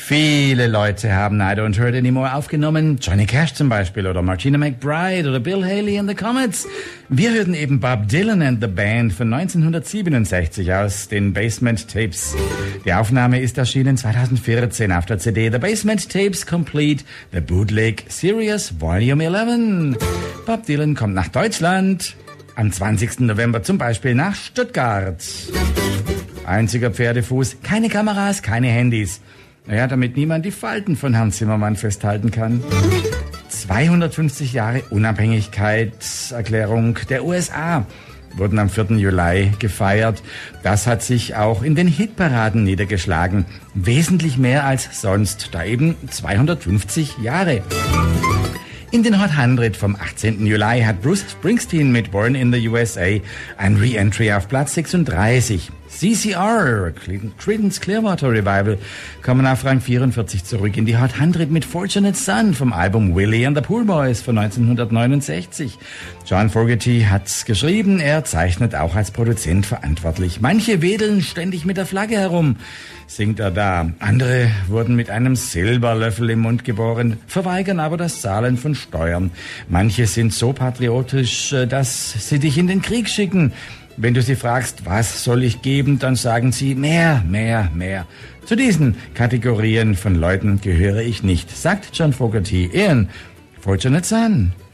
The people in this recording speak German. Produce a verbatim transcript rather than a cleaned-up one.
Viele Leute haben I Don't Hurt Anymore aufgenommen. Johnny Cash zum Beispiel oder Martina McBride oder Bill Haley and the Comets. Wir hörten eben Bob Dylan and the Band von neunzehnhundertsiebenundsechzig aus den Basement Tapes. Die Aufnahme ist erschienen zweitausendvierzehn auf der C D The Basement Tapes Complete, The Bootleg Series Volume elf. Bob Dylan kommt nach Deutschland. Am zwanzigsten November zum Beispiel nach Stuttgart. Einziger Pferdefuß, keine Kameras, keine Handys. Naja, damit niemand die Falten von Herrn Zimmermann festhalten kann. zweihundertfünfzig Jahre Unabhängigkeitserklärung der U S A wurden am vierten Juli gefeiert. Das hat sich auch in den Hitparaden niedergeschlagen. Wesentlich mehr als sonst, da eben zweihundertfünfzig Jahre. In den Hot hundert vom achtzehnten Juli hat Bruce Springsteen mit Born in the U S A ein Re-Entry auf Platz sechsunddreißig. C C R, Creedence Clearwater Revival, kommen auf Rang vierundvierzig zurück in die Hot hundert mit Fortunate Son vom Album Willie and the Poor Boys von neunzehnhundertneunundsechzig. John Fogerty hat's geschrieben, er zeichnet auch als Produzent verantwortlich. Manche wedeln ständig mit der Flagge herum, singt er da. Andere wurden mit einem Silberlöffel im Mund geboren, verweigern aber das Zahlen von Steuern. Manche sind so patriotisch, dass sie dich in den Krieg schicken. Wenn du sie fragst, was soll ich geben, dann sagen sie mehr, mehr, mehr. Zu diesen Kategorien von Leuten gehöre ich nicht, sagt John Fogerty in Fortunate Son.